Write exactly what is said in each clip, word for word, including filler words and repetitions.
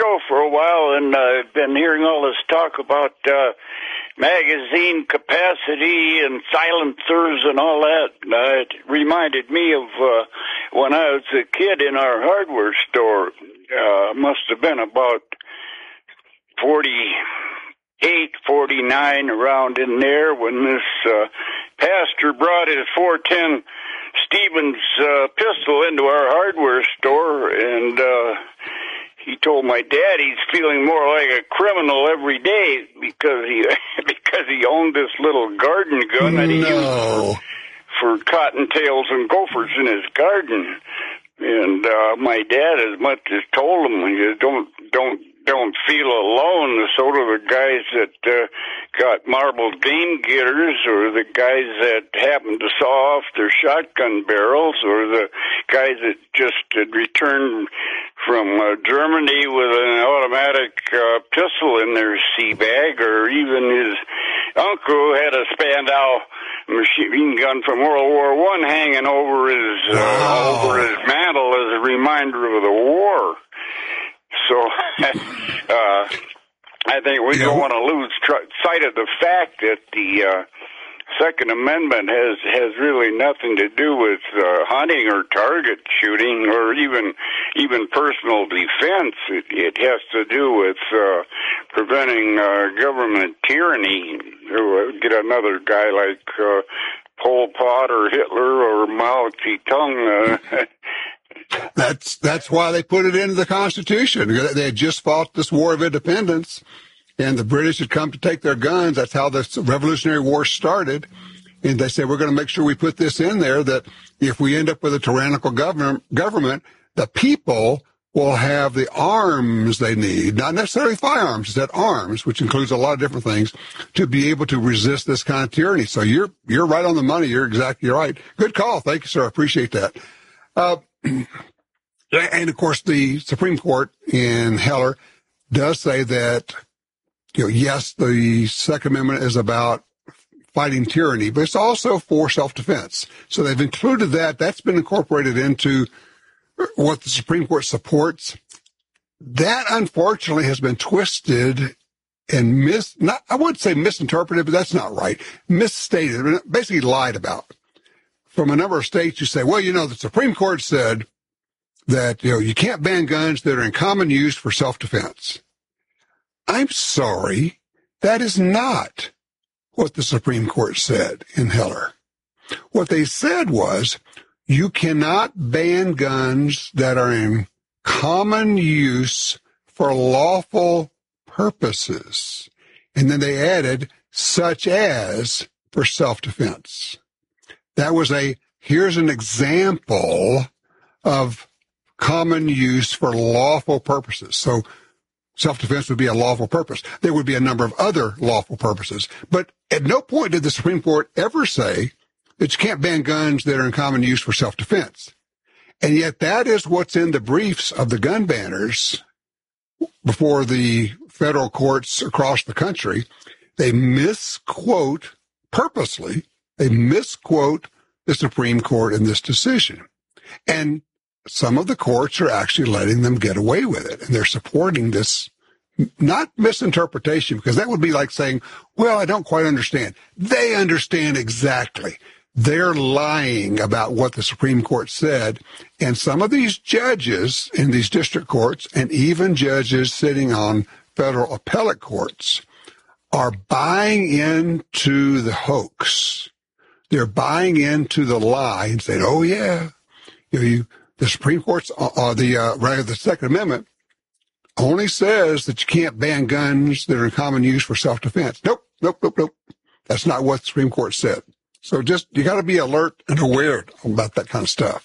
show for a while, and uh, I've been hearing all this talk about uh, magazine capacity and silencers and all that. Uh, it reminded me of uh, when I was a kid in our hardware store. Uh, must have been about forty-eight, forty-nine, around in there, when this uh, pastor brought his four ten Stevens uh, pistol into our hardware store, and uh, he told my dad he's feeling more like a criminal every day because he because he owned this little garden gun that he no. used for, for cottontails and gophers in his garden. And uh, my dad, as much as told him, you don't don't don't feel alone. So do the guys that uh, got marbled game getters, or the guys that happen to saw off their shotgun barrels, or the guys that just had returned from uh, Germany with an automatic uh, pistol in their sea bag, or even his uncle who had a Spandau machine gun from World War One hanging over his uh, wow. over his mantle as a reminder of the war. So, uh, I think we yeah. don't want to lose tr- sight of the fact that the uh, Second Amendment has has really nothing to do with uh, hunting or target shooting or even even personal defense. It, it has to do with uh, preventing uh, government tyranny. Get another guy like uh, Pol Pot or Hitler or Mao Zedong. Uh, That's that's why they put it into the Constitution. They had just fought this War of Independence, and the British had come to take their guns. That's how the Revolutionary War started. And they said, we're going to make sure we put this in there, that if we end up with a tyrannical government, government, the people will have the arms they need, not necessarily firearms, it's that arms, which includes a lot of different things, to be able to resist this kind of tyranny. So you're you're right on the money. You're exactly right. Good call. Thank you, sir. I appreciate that. Uh, and, of course, the Supreme Court in Heller does say that, you know, yes, the Second Amendment is about fighting tyranny, but it's also for self-defense. So they've included that. That's been incorporated into what the Supreme Court supports. That, unfortunately, has been twisted and mis, not, I wouldn't say misinterpreted, but that's not right. Misstated, basically lied about. From a number of states, you say, well, you know, the Supreme Court said that, you know, you can't ban guns that are in common use for self-defense. I'm sorry, that is not what the Supreme Court said in Heller. What they said was, you cannot ban guns that are in common use for lawful purposes. And then they added, such as for self-defense. That was a, here's an example of common use for lawful purposes. So self-defense would be a lawful purpose. There would be a number of other lawful purposes. But at no point did the Supreme Court ever say that you can't ban guns that are in common use for self-defense. And yet that is what's in the briefs of the gun banners before the federal courts across the country. They misquote purposely. They misquote the Supreme Court in this decision. And some of the courts are actually letting them get away with it. And they're supporting this, not misinterpretation, because that would be like saying, well, I don't quite understand. They understand exactly. They're lying about what the Supreme Court said. And some of these judges in these district courts, and even judges sitting on federal appellate courts, are buying into the hoax. They're buying into the lie and saying, oh, yeah, you know, you, the Supreme Court's, uh, the, uh, rather the Second Amendment only says that you can't ban guns that are in common use for self-defense. Nope, nope, nope, nope. That's not what the Supreme Court said. So just, you got to be alert and aware about that kind of stuff.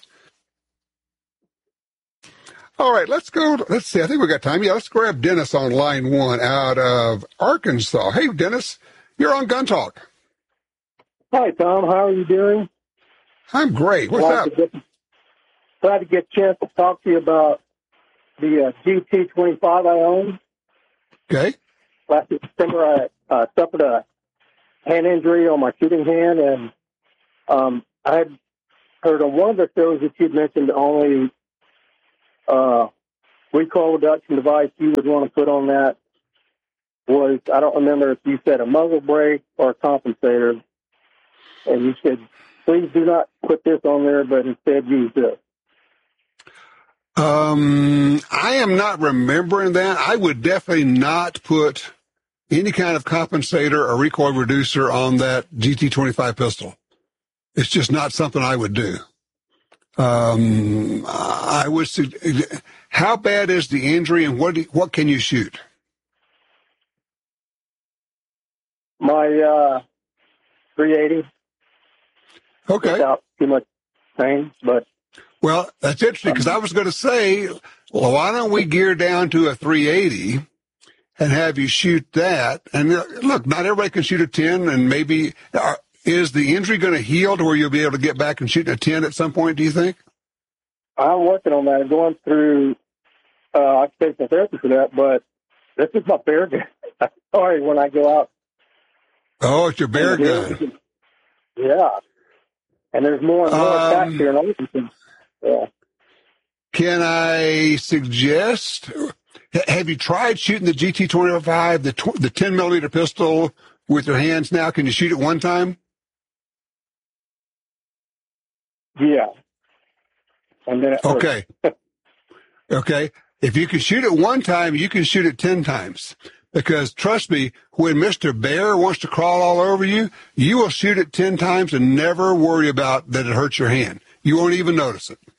All right, let's go. Let's see. I think we got time. Yeah, let's grab Dennis on line one out of Arkansas. Hey, Dennis, you're on Gun Talk. Hi, Tom. How are you doing? I'm great. What's glad up? To get, glad to get a chance to talk to you about the uh, G T twenty-five I own. Okay. Last December, I uh, suffered a hand injury on my shooting hand, and um, I had heard on one of the shows that you'd mentioned only uh, recoil reduction device you would want to put on that was, I don't remember if you said a muzzle brake or a compensator, and you said, please do not put this on there, but instead use this. Um, I am not remembering that. I would definitely not put any kind of compensator or recoil reducer on that G T twenty-five pistol. It's just not something I would do. Um, I would. How bad is the injury, and what do, what can you shoot? My uh, three eighty. Okay. Without too much pain, but. Well, that's interesting because I was going to say, well, why don't we gear down to a three eighty and have you shoot that? And look, not everybody can shoot a ten, and maybe are, is the injury going to heal to where you'll be able to get back and shoot a ten at some point, do you think? I'm working on that. I'm going through uh, occupational therapy for that, but this is my bear gun. Sorry, when I go out. Oh, it's your bear gun. Yeah. And there's more and more um, attacks here in Arkansas. Yeah. Can I suggest, have you tried shooting the G T twenty-five, the tw- the ten millimeter pistol with your hands now? Can you shoot it one time? Yeah. And then it okay. Okay. If you can shoot it one time, you can shoot it ten times. Because trust me, when Mister Bear wants to crawl all over you, you will shoot it ten times and never worry about that it hurts your hand. You won't even notice it.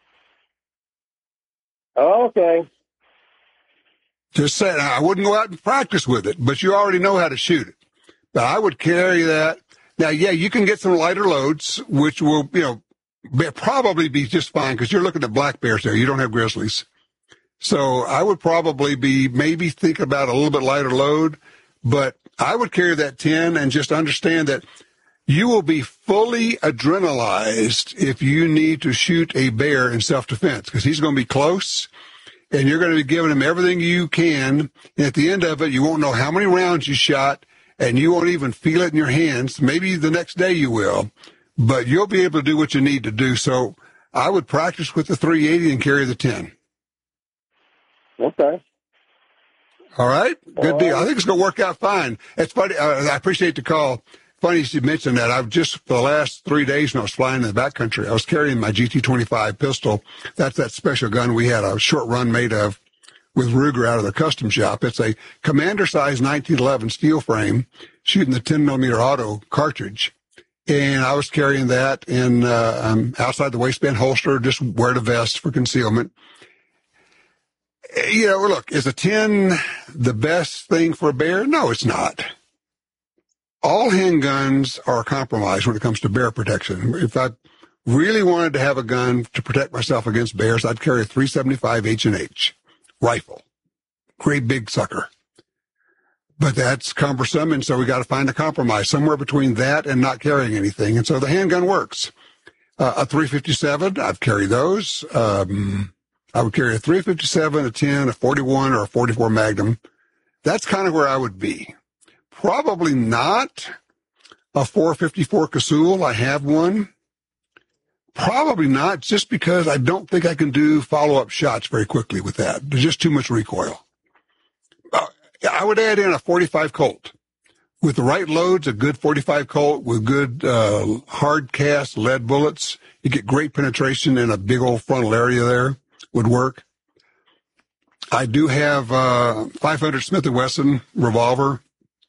Oh, okay. Just saying, I wouldn't go out and practice with it, but you already know how to shoot it. But I would carry that. Now, yeah, you can get some lighter loads, which will, you know, be, probably be just fine because you're looking at black bears there. You don't have grizzlies. So I would probably be maybe think about a little bit lighter load, but I would carry that ten and just understand that you will be fully adrenalized if you need to shoot a bear in self-defense because he's going to be close and you're going to be giving him everything you can. And at the end of it, you won't know how many rounds you shot and you won't even feel it in your hands. Maybe the next day you will, but you'll be able to do what you need to do. So I would practice with the three eighty and carry the ten. Okay. All right. Good All deal. right. I think it's going to work out fine. It's funny. Uh, I appreciate the call. Funny you mentioned that. I've just, for the last three days when I was flying in the backcountry, I was carrying my G T twenty-five pistol. That's that special gun we had a short run made of with Ruger out of the custom shop. It's a commander size nineteen eleven steel frame shooting the ten millimeter auto cartridge. And I was carrying that in, uh, um, outside the waistband holster, just wear the vest for concealment. You know, look, is a ten the best thing for a bear? No, it's not. All handguns are a compromise when it comes to bear protection. If I really wanted to have a gun to protect myself against bears, I'd carry a three seventy-five H and H rifle. Great big sucker. But that's cumbersome, and so we got to find a compromise somewhere between that and not carrying anything. And so the handgun works. Uh, a three fifty-seven, I've carried those. Um... I would carry a three fifty-seven, a ten, a forty-one, or a forty-four Magnum. That's kind of where I would be. Probably not a four fifty-four Casull. I have one. Probably not, just because I don't think I can do follow-up shots very quickly with that. There's just too much recoil. Uh, I would add in a forty-five Colt. With the right loads, a good forty-five Colt with good uh, hard cast lead bullets, you get great penetration in a big old frontal area there. Would work. I do have uh five hundred Smith and Wesson revolver.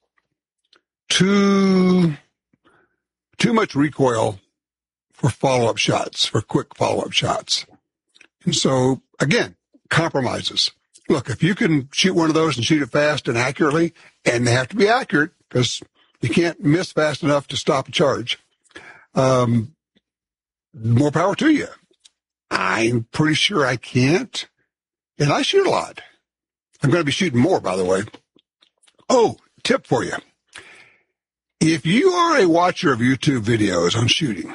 Too too much recoil for follow-up shots, for quick follow-up shots. And so, again, compromises. Look, if you can shoot one of those and shoot it fast and accurately, and they have to be accurate because you can't miss fast enough to stop a charge, um, more power to you. I'm pretty sure I can't, and I shoot a lot. I'm going to be shooting more, by the way. Oh, tip for you. If you are a watcher of YouTube videos on shooting,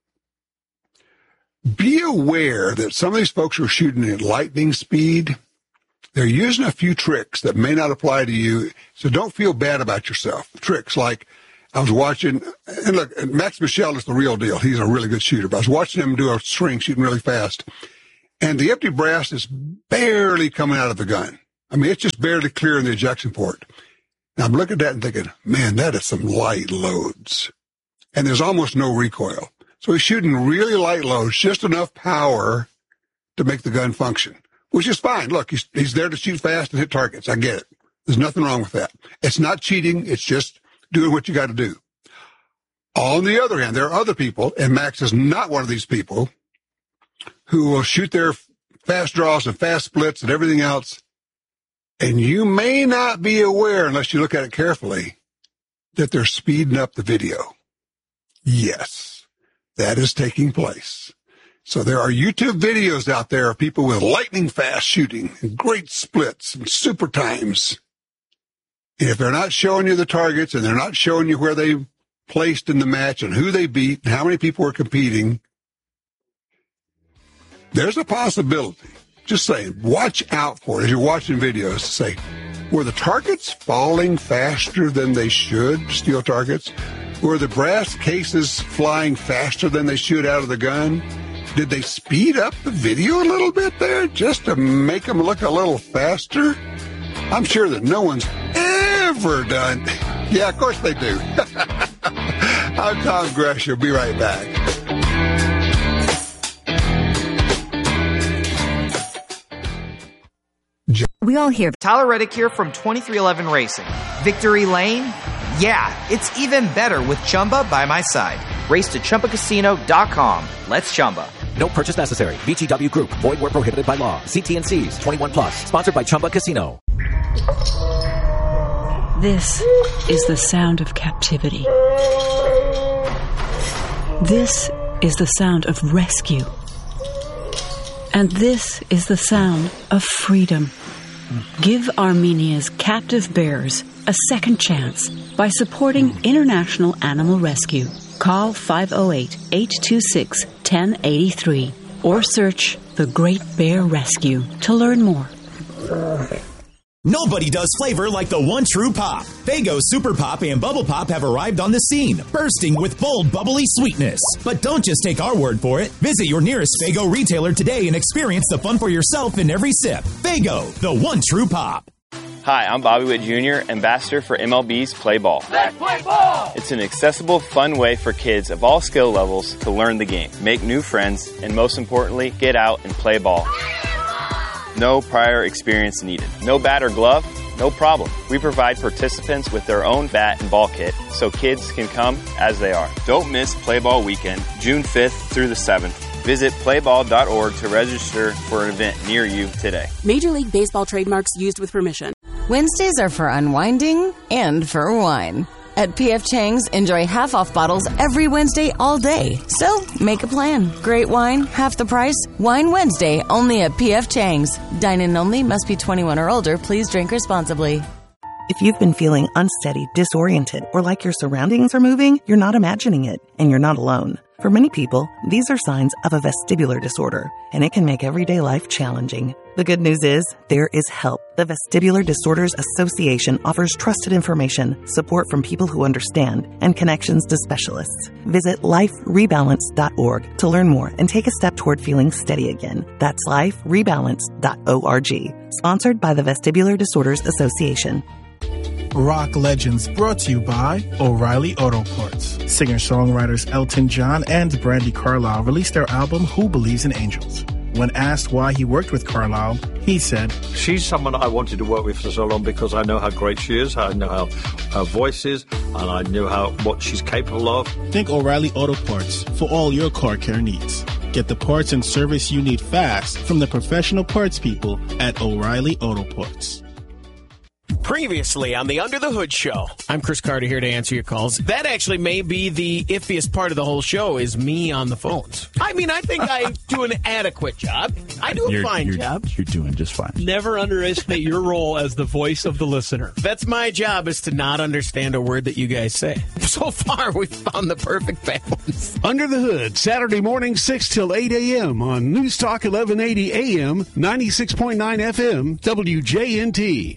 be aware that some of these folks are shooting at lightning speed. They're using a few tricks that may not apply to you, so don't feel bad about yourself. Tricks like I was watching, and look, Max Michel is the real deal. He's a really good shooter, but I was watching him do a string shooting really fast. and the empty brass is barely coming out of the gun. I mean, it's just barely clearing the ejection port. Now I'm looking at that and thinking, man, that is some light loads. And there's almost no recoil. So he's shooting really light loads, just enough power to make the gun function, which is fine. Look, he's, he's there to shoot fast and hit targets. I get it. There's nothing wrong with that. It's not cheating. It's just doing what you got to do. On the other hand, there are other people, and Max is not one of these people, who will shoot their fast draws and fast splits and everything else. And you may not be aware, unless you look at it carefully, that they're speeding up the video. Yes, that is taking place. So there are YouTube videos out there of people with lightning fast shooting and great splits and super times. And if they're not showing you the targets and they're not showing you where they placed in the match and who they beat and how many people were competing, there's a possibility. Just saying, watch out for it as you're watching videos to say, were the targets falling faster than they should, steel targets? Were the brass cases flying faster than they should out of the gun? Did they speed up the video a little bit there just to make them look a little faster? I'm sure that no one's ever done. Yeah, of course they do. I'm Tom Gresham. Be right back. We all hear Tyler Reddick here from twenty-three eleven Racing. Victory Lane? Yeah, it's even better with Chumba by my side. Race to Chumba Casino dot com. Let's Chumba. No purchase necessary. V G W Group. Void where prohibited by law. See T and C's. twenty-one plus. Sponsored by Chumba Casino. This is the sound of captivity. This is the sound of rescue. And this is the sound of freedom. Give Armenia's captive bears a second chance by supporting International Animal Rescue. Call five oh eight, eight two six, one oh eight three or search The Great Bear Rescue to learn more. Nobody does flavor like the one true pop. Faygo Super Pop and Bubble Pop have arrived on the scene, bursting with bold, bubbly sweetness. But don't just take our word for it. Visit your nearest Faygo retailer today and experience the fun for yourself in every sip. Faygo, the one true pop. Hi, I'm Bobby Witt Junior, ambassador for M L B's Play Ball. Let's play ball! It's an accessible, fun way for kids of all skill levels to learn the game, make new friends, and most importantly, get out and play ball. No prior experience needed. No bat or glove? No problem. We provide participants with their own bat and ball kit so kids can come as they are. Don't miss Play Ball Weekend, June fifth through the seventh. Visit play ball dot org to register for an event near you today. Major League Baseball trademarks used with permission. Wednesdays are for unwinding and for wine. At P F Chang's, enjoy half-off bottles every Wednesday all day. So, make a plan. Great wine, half the price. Wine Wednesday, only at P F Chang's. Dine-in only, must be twenty-one or older. Please drink responsibly. If you've been feeling unsteady, disoriented, or like your surroundings are moving, you're not imagining it, and you're not alone. For many people, these are signs of a vestibular disorder, and it can make everyday life challenging. The good news is, there is help. The Vestibular Disorders Association offers trusted information, support from people who understand, and connections to specialists. Visit life rebalance dot org to learn more and take a step toward feeling steady again. That's life rebalance dot org. Sponsored by the Vestibular Disorders Association. Rock Legends brought to you by O'Reilly Auto Parts. Singer-songwriters Elton John and Brandi Carlile released their album Who Believes in Angels. When asked why he worked with Carlile, he said, "She's someone I wanted to work with for so long because I know how great she is, I know how her voice is, and I know how what she's capable of." Think O'Reilly Auto Parts for all your car care needs. Get the parts and service you need fast from the professional parts people at O'Reilly Auto Parts. Previously on the Under the Hood Show. I'm Chris Carter here to answer your calls. That actually may be the iffiest part of the whole show is me on the phones. I mean, I think I do an adequate job. I do a you're, fine you're, job. You're doing just fine. Never underestimate your role as the voice of the listener. That's my job, is to not understand a word that you guys say. So far, we've found the perfect balance. Under the Hood, Saturday morning, six till eight a.m. on News Talk eleven eighty A M, ninety-six point nine F M, W J N T.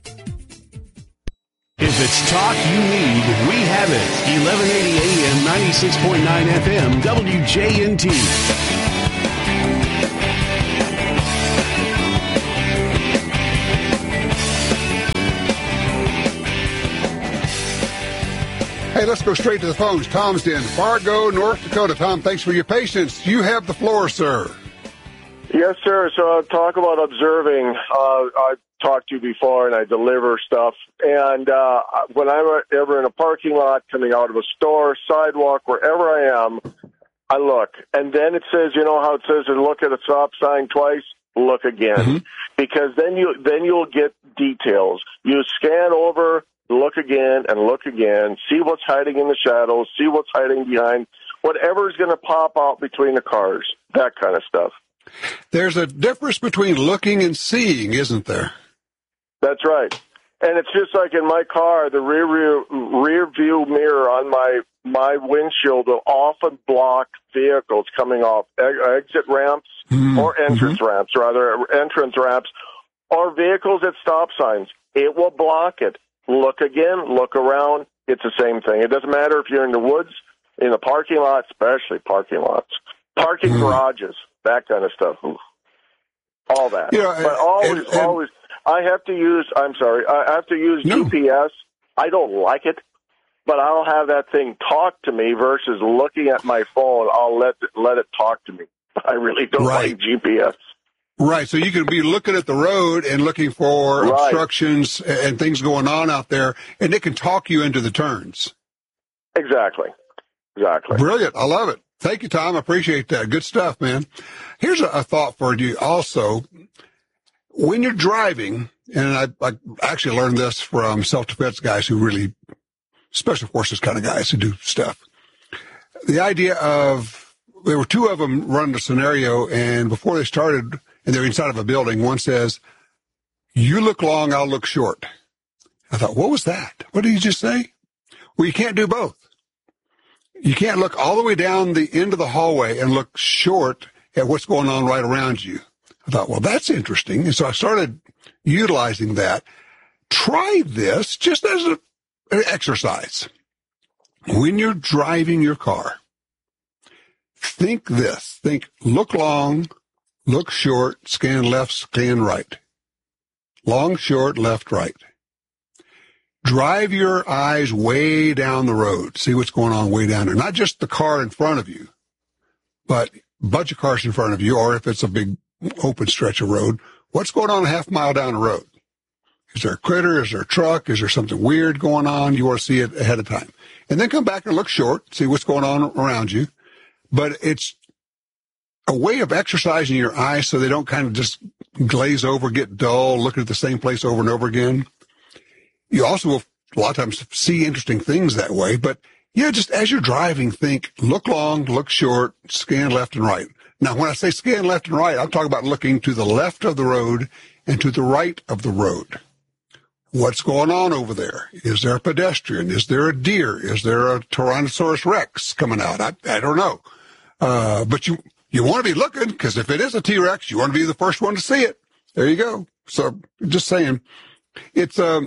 If it's talk you need, we have it. eleven eighty A M, ninety-six point nine F M, W J N T. Hey, let's go straight to the phones. Tom's in Fargo, North Dakota. Tom, thanks for your patience. You have the floor, sir. Yes, sir. So talk about observing. Uh, I talked to you before, and I deliver stuff. And uh, when I'm ever in a parking lot, coming out of a store, sidewalk, wherever I am, I look. And then it says, you know how it says to look at a stop sign twice? Look again. Mm-hmm. Because then, you, then you'll get details. You scan over, look again, and look again, see what's hiding in the shadows, see what's hiding behind, whatever's going to pop out between the cars, that kind of stuff. There's a difference between looking and seeing, isn't there? That's right. And it's just like in my car, the rear view, rear view mirror on my, my windshield will often block vehicles coming off exit ramps mm-hmm. or entrance mm-hmm. ramps, rather, entrance ramps, or vehicles at stop signs. It will block it. Look again, look around. It's the same thing. It doesn't matter if you're in the woods, in a parking lot, especially parking lots, parking mm-hmm. garages, that kind of stuff. All that. You know, but always, and, and, always, I have to use, I'm sorry, I have to use no. G P S. I don't like it, but I'll have that thing talk to me versus looking at my phone. I'll let it, let it talk to me. I really don't right. like G P S. Right, so you could be looking at the road and looking for right. obstructions and things going on out there, and it can talk you into the turns. Exactly, exactly. Brilliant, I love it. Thank you, Tom. I appreciate that. Good stuff, man. Here's a, a thought for you also. When you're driving, and I, I actually learned this from self-defense guys who really, special forces kind of guys who do stuff. The idea of, there were two of them running a scenario, and before they started, and they're inside of a building, one says, you look long, I'll look short. I thought, what was that? What did he just say? Well, you can't do both. You can't look all the way down the end of the hallway and look short at what's going on right around you. I thought, well, that's interesting. And so I started utilizing that. Try this just as a, an exercise. When you're driving your car, think this. Think, look long, look short, scan left, scan right. Long, short, left, right. Drive your eyes way down the road. See what's going on way down there. Not just the car in front of you, but a bunch of cars in front of you, or if it's a big open stretch of road, what's going on a half mile down the road? Is there a critter? Is there a truck? Is there something weird going on? You want to see it ahead of time. And then come back and look short, see what's going on around you. But it's a way of exercising your eyes so they don't kind of just glaze over, get dull, looking at the same place over and over again. You also will a lot of times see interesting things that way. But, yeah, just as you're driving, think, look long, look short, scan left and right. Now, when I say scan left and right, I'm talking about looking to the left of the road and to the right of the road. What's going on over there? Is there a pedestrian? Is there a deer? Is there a Tyrannosaurus Rex coming out? I, I don't know. Uh, but you, you want to be looking, because if it is a T-Rex, you want to be the first one to see it. There you go. So just saying, it's um,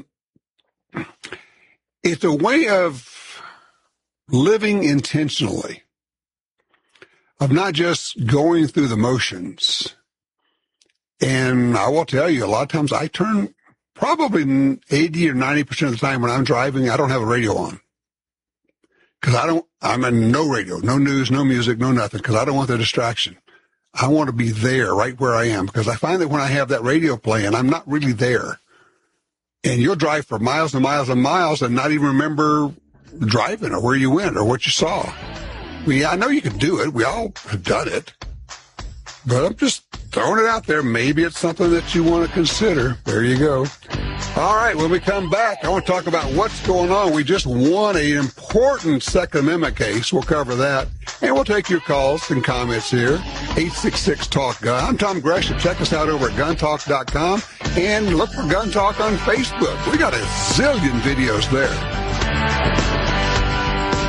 it's a way of living intentionally, of not just going through the motions. And I will tell you, a lot of times I turn probably eighty or ninety percent of the time when I'm driving, I don't have a radio on. Because I don't, I'm in no radio, no news, no music, no nothing, because I don't want the distraction. I want to be there right where I am, because I find that when I have that radio playing, I'm not really there. And you'll drive for miles and miles and miles and not even remember driving or where you went or what you saw. I mean, I know you can do it. We all have done it. But I'm just throwing it out there. Maybe it's something that you want to consider. There you go. All right, when we come back, I want to talk about what's going on. We just won an important Second Amendment case. We'll cover that. And we'll take your calls and comments here. eight six six, talk gun. I'm Tom Gresham. Check us out over at gun talk dot com and look for Gun Talk on Facebook. We got a zillion videos there.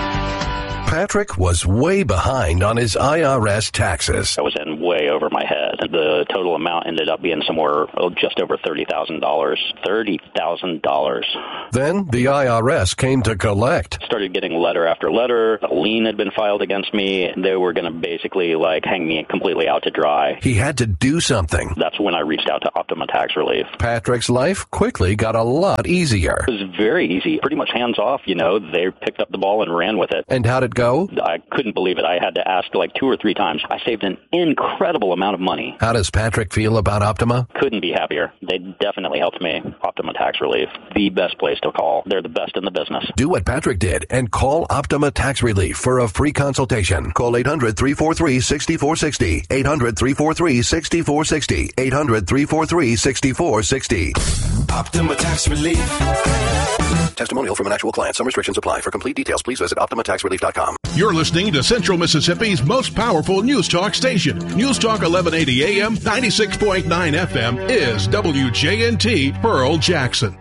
Patrick was way behind on his I R S taxes. I was in way over my head. The total amount ended up being somewhere oh, just over thirty thousand dollars. thirty thousand dollars. Then the I R S came to collect. Started getting letter after letter. A lien had been filed against me. They were going to basically like hang me completely out to dry. He had to do something. That's when I reached out to Optima Tax Relief. Patrick's life quickly got a lot easier. It was very easy. Pretty much hands off, you know. They picked up the ball and ran with it. And how'd it go? I couldn't believe it. I had to ask like two or three times. I saved an incredible amount of money. How does Patrick feel about Optima? Couldn't be happier. They definitely helped me. Optima Tax Relief, the best place to call. They're the best in the business. Do what Patrick did and call Optima Tax Relief for a free consultation. Call eight hundred, three four three, six four six zero. eight hundred, three four three, six four six zero. eight hundred, three four three, six four six zero. Optima Tax Relief. Testimonial from an actual client. Some restrictions apply. For complete details, please visit optima tax relief dot com. You're listening to Central Mississippi's most powerful news talk station. News Talk eleven eighty A M, ninety-six point nine F M is W J N T Pearl Jackson.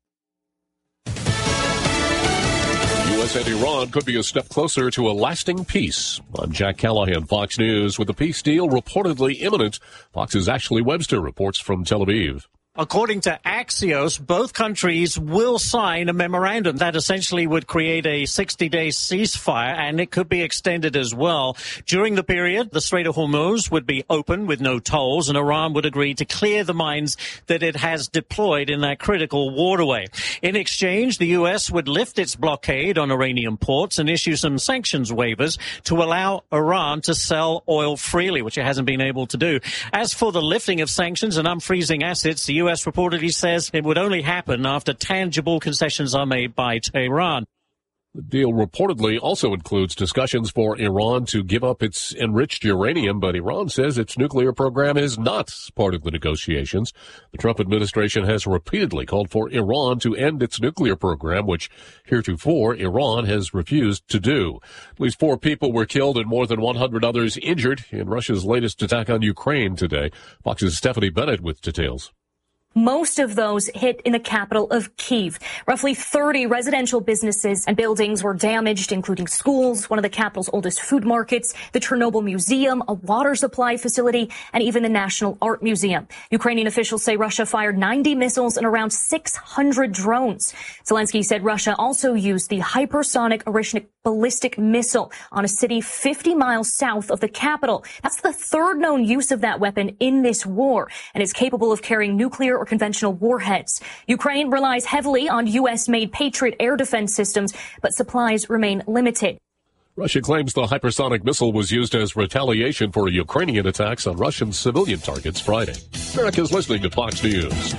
U S and Iran could be a step closer to a lasting peace. I'm Jack Callahan, Fox News. With the peace deal reportedly imminent, Fox's Ashley Webster reports from Tel Aviv. According to Axios, both countries will sign a memorandum that essentially would create a sixty-day ceasefire, and it could be extended as well. During the period, the Strait of Hormuz would be open with no tolls, and Iran would agree to clear the mines that it has deployed in that critical waterway. In exchange, the U S would lift its blockade on Iranian ports and issue some sanctions waivers to allow Iran to sell oil freely, which it hasn't been able to do. As for the lifting of sanctions and unfreezing assets, the U S reportedly says it would only happen after tangible concessions are made by Tehran. The deal reportedly also includes discussions for Iran to give up its enriched uranium, but Iran says its nuclear program is not part of the negotiations. The Trump administration has repeatedly called for Iran to end its nuclear program, which heretofore Iran has refused to do. At least four people were killed and more than one hundred others injured in Russia's latest attack on Ukraine today. Fox's Stephanie Bennett with details. Most of those hit in the capital of Kyiv. Roughly thirty residential businesses and buildings were damaged, including schools, one of the capital's oldest food markets, the Chernobyl Museum, a water supply facility, and even the National Art Museum. Ukrainian officials say Russia fired ninety missiles and around six hundred drones. Zelensky said Russia also used the hypersonic Orishnik ballistic missile on a city fifty miles south of the capital. That's the third known use of that weapon in this war, and it's capable of carrying nuclear or conventional warheads. Ukraine relies heavily on U S-made Patriot air defense systems, but supplies remain limited. Russia claims the hypersonic missile was used as retaliation for Ukrainian attacks on Russian civilian targets Friday. America's listening to Fox News.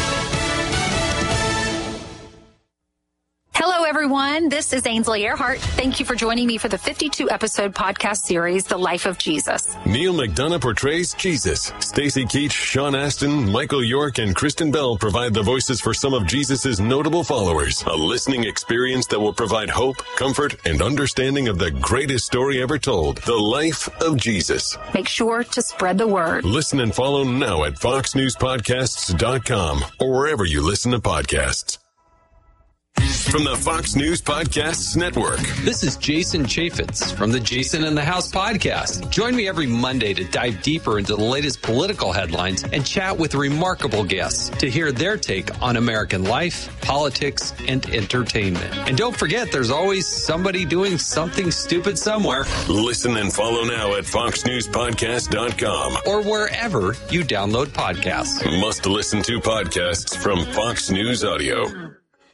Hello, everyone. This is Ainsley Earhart. Thank you for joining me for the fifty-two episode podcast series, The Life of Jesus. Neil McDonough portrays Jesus. Stacey Keach, Sean Astin, Michael York, and Kristen Bell provide the voices for some of Jesus' notable followers. A listening experience that will provide hope, comfort, and understanding of the greatest story ever told, The Life of Jesus. Make sure to spread the word. Listen and follow now at fox news podcasts dot com or wherever you listen to podcasts. From the Fox News Podcasts Network. This is Jason Chaffetz from the Jason in the House podcast. Join me every Monday to dive deeper into the latest political headlines and chat with remarkable guests to hear their take on American life, politics, and entertainment. And don't forget, there's always somebody doing something stupid somewhere. Listen and follow now at fox news podcast dot com or wherever you download podcasts. Must listen to podcasts from Fox News Audio.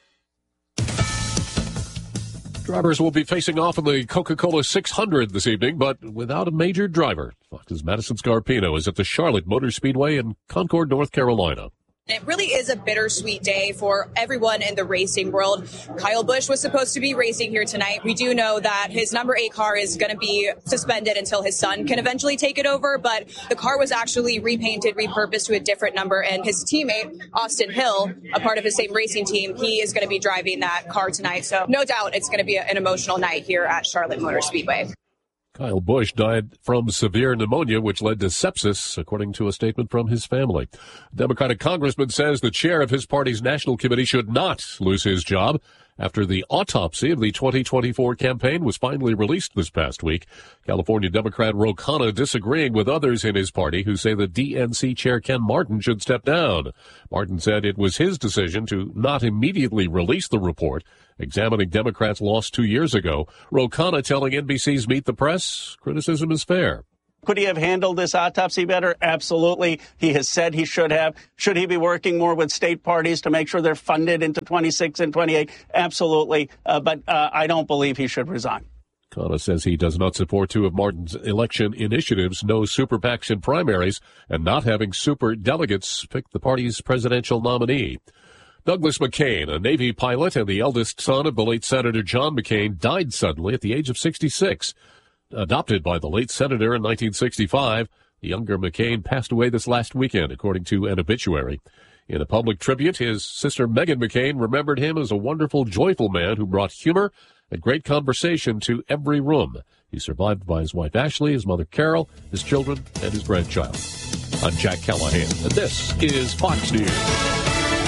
Drivers will be facing off in the Coca-Cola six hundred this evening, but without a major driver. Fox's Madison Scarpino is at the Charlotte Motor Speedway in Concord, North Carolina. It really is a bittersweet day for everyone in the racing world. Kyle Busch was supposed to be racing here tonight. We do know that his number eight car is going to be suspended until his son can eventually take it over, but the car was actually repainted, repurposed to a different number, and his teammate, Austin Hill, a part of his same racing team, he is going to be driving that car tonight. So no doubt it's going to be an emotional night here at Charlotte Motor Speedway. Kyle Busch died from severe pneumonia, which led to sepsis, according to a statement from his family. A Democratic congressman says the chair of his party's national committee should not lose his job after the autopsy of the twenty twenty-four campaign was finally released this past week. California Democrat Ro Khanna disagreeing with others in his party who say the D N C chair Ken Martin should step down. Martin said it was his decision to not immediately release the report examining Democrats' loss two years ago. Ro Khanna telling N B C's Meet the Press, criticism is fair. Could he have handled this autopsy better? Absolutely. He has said he should have. Should he be working more with state parties to make sure they're funded into twenty-six and twenty-eight? Absolutely. Uh, but uh, I don't believe he should resign. Khanna says he does not support two of Martin's election initiatives, no super PACs in primaries, and not having super delegates pick the party's presidential nominee. Douglas McCain, a Navy pilot and the eldest son of the late Senator John McCain, died suddenly at the age of sixty-six. Adopted by the late senator in nineteen sixty-five, the younger McCain passed away this last weekend, according to an obituary. In a public tribute, his sister Meghan McCain remembered him as a wonderful, joyful man who brought humor and great conversation to every room. He's survived by his wife Ashley, his mother Carol, his children, and his grandchild. I'm Jack Callahan, and this is Fox News.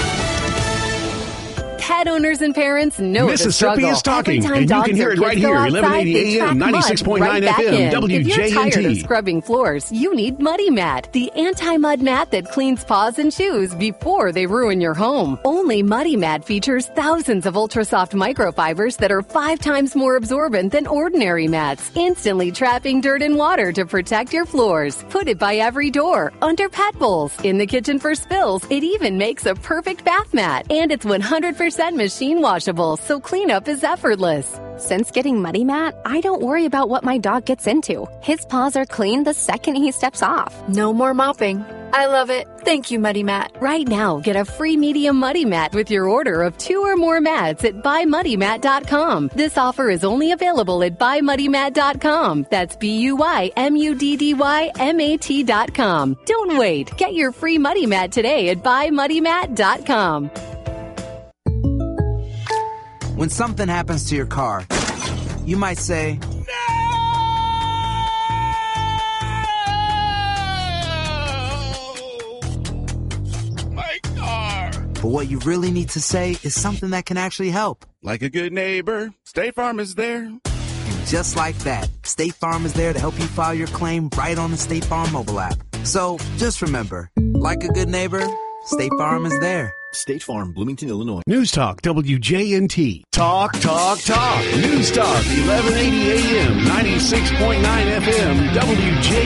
Pet owners and parents know the struggle. Mississippi is talking, Every time and you dogs can hear or it right kids go here, outside, eleven eighty they A M, track ninety-six point nine mud right F M, back in. W J N T. If you're tired of scrubbing floors, you need Muddy Mat, the anti-mud mat that cleans paws and shoes before they ruin your home. Only Muddy Mat features thousands of ultra-soft microfibers that are five times more absorbent than ordinary mats, instantly trapping dirt and water to protect your floors. Put it by every door, under pet bowls, in the kitchen for spills. It even makes a perfect bath mat, and it's one hundred percent machine washable, so cleanup is effortless. Since getting Muddy Mat, I don't worry about what my dog gets into. His paws are clean the second he steps off. No more mopping. I love it. Thank you, Muddy Mat. Right now, get a free medium Muddy Mat with your order of two or more mats at buy muddy mat dot com. This offer is only available at buy muddy mat dot com. That's B U Y M U D D Y M A T dot com. Don't wait. Get your free Muddy Mat today at buy muddy mat dot com. When something happens to your car, you might say, My car! But what you really need to say is something that can actually help. Like a good neighbor, State Farm is there. And just like that, State Farm is there to help you file your claim right on the State Farm mobile app. So just remember, like a good neighbor, State Farm is there. State Farm, Bloomington, Illinois. News Talk, W J N T. Talk, talk, talk. News Talk, eleven eighty A M, ninety-six point nine F M, W J N T.